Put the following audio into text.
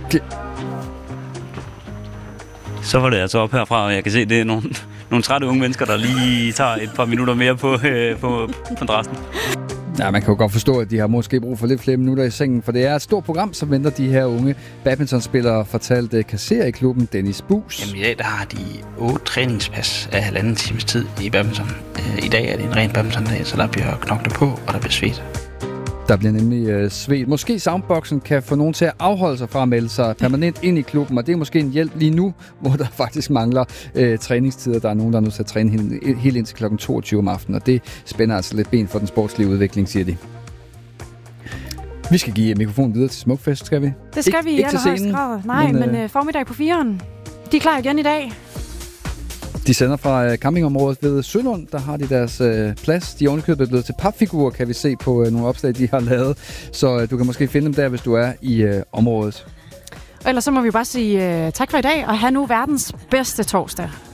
Så var det altså op herfra, og jeg kan se, det er nogle trætte unge mennesker, der lige tager et par minutter mere på madrassen. Ja, man kan jo godt forstå, at de har måske brug for lidt flere minutter i sengen, for det er et stort program, som venter de her unge badmintonspillere, fortalte kasserer i klubben Dennis Buus. Jamen i dag der har de 8 træningspas af 1,5 times tid i badminton. I dag er det en ren badmintondag, så der bliver knoklet på, og der bliver svedt. Der bliver nemlig svedt. Måske soundboxen kan få nogen til at afholde sig fra at melde sig permanent ind i klubben, og det er måske en hjælp lige nu, hvor der faktisk mangler træningstider. Der er nogen, der er nødt til at træne helt indtil kl. 22 om aftenen, og det spænder altså lidt ben for den sportslige udvikling, siger de. Vi skal give mikrofonen videre til Smukfest, skal vi? Det skal vi i allerhøjeste grad. Nej, men formiddag på 4'eren. De er klar igen i dag. De sender fra campingområdet ved Sønderlund. Der har de deres plads. De er ovenikøbet blevet til papfigurer, kan vi se på nogle opslag, de har lavet. Så du kan måske finde dem der, hvis du er i området. Og ellers så må vi bare sige tak for i dag, og have nu verdens bedste torsdag.